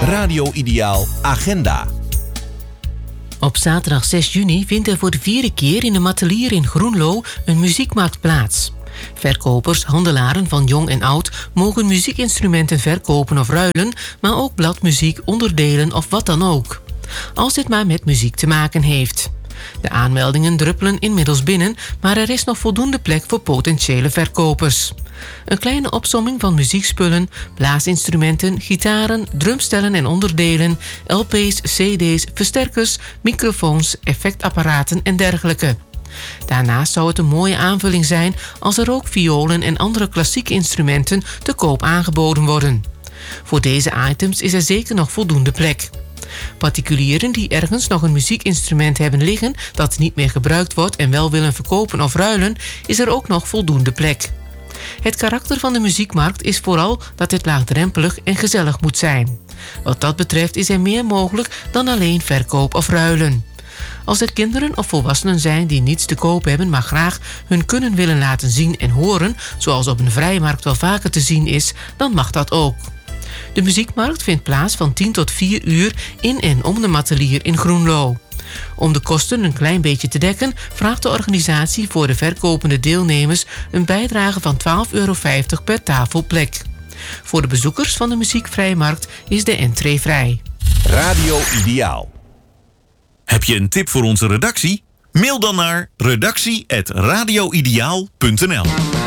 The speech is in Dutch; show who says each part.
Speaker 1: Radio Ideaal Agenda.
Speaker 2: Op zaterdag 6 juni vindt er voor de 4e keer in de Matelier in Groenlo een muziekmarkt plaats. Verkopers, handelaren van jong en oud mogen muziekinstrumenten verkopen of ruilen, maar ook bladmuziek, onderdelen of wat dan ook. Als dit maar met muziek te maken heeft. De aanmeldingen druppelen inmiddels binnen, maar er is nog voldoende plek voor potentiële verkopers. Een kleine opsomming van muziekspullen, blaasinstrumenten, gitaren, drumstellen en onderdelen, LP's, CD's, versterkers, microfoons, effectapparaten en dergelijke. Daarnaast zou het een mooie aanvulling zijn als er ook violen en andere klassieke instrumenten te koop aangeboden worden. Voor deze items is er zeker nog voldoende plek. Particulieren die ergens nog een muziekinstrument hebben liggen dat niet meer gebruikt wordt en wel willen verkopen of ruilen, is er ook nog voldoende plek. Het karakter van de muziekmarkt is vooral dat het laagdrempelig en gezellig moet zijn. Wat dat betreft is er meer mogelijk dan alleen verkoop of ruilen. Als er kinderen of volwassenen zijn die niets te koop hebben, maar graag hun kunnen willen laten zien en horen, zoals op een vrijmarkt wel vaker te zien is, dan mag dat ook. De muziekmarkt vindt plaats van 10 tot 4 uur in en om de Matelier in Groenlo. Om de kosten een klein beetje te dekken, vraagt de organisatie voor de verkopende deelnemers een bijdrage van €12,50 per tafelplek. Voor de bezoekers van de muziekvrijmarkt is de entree vrij.
Speaker 1: Radio Ideaal.
Speaker 3: Heb je een tip voor onze redactie? Mail dan naar redactie@radioideaal.nl.